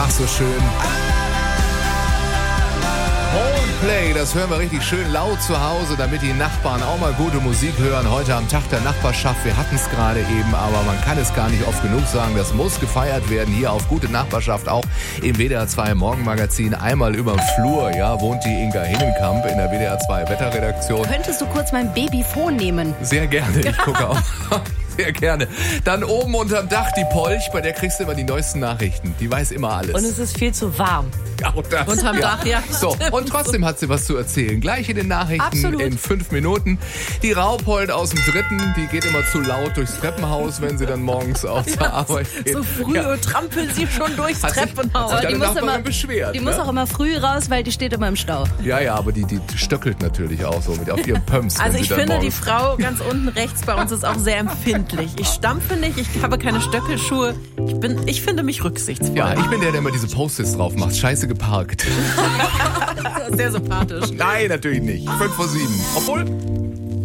Ach, so schön. Play, das hören wir richtig schön laut zu Hause, damit die Nachbarn auch mal gute Musik hören. Heute am Tag der Nachbarschaft, wir hatten es gerade eben, aber man kann es gar nicht oft genug sagen. Das muss gefeiert werden hier auf Gute Nachbarschaft, auch im WDR 2 Morgenmagazin. Einmal überm Flur, ja, wohnt die Inga Hinnenkamp in der WDR 2 Wetterredaktion. Könntest du kurz mein Babyphon nehmen? Sehr gerne, ich gucke auch. Sehr gerne. Dann oben unterm Dach die Polch, bei der kriegst du immer die neuesten Nachrichten. Die weiß immer alles. Und es ist viel zu warm. Auch das. Unterm Dach, ja. So, und trotzdem hat sie was zu erzählen. Gleich in den Nachrichten. Absolut. In 5 Minuten. Die Rauphold aus dem 3., die geht immer zu laut durchs Treppenhaus, wenn sie dann morgens aus der Arbeit geht. So früh trampeln sie schon durchs Treppenhaus. Hat sich die deine muss Nachbarin immer- beschwert. Die muss auch immer früh raus, weil die steht immer im Stau. Ja, aber die stöckelt natürlich auch so mit auf ihrem Pumps. Also wenn ich sie dann finde, die morgens- Frau ganz unten rechts bei uns ist auch sehr empfindlich. Ich stampfe nicht, ich habe keine Stöckelschuhe. Ich finde mich rücksichtsvoll. Ja, ich bin der immer diese Post-its drauf macht. Scheiße geparkt. Sehr sympathisch. Nein, natürlich nicht. 5 vor 7. Obwohl,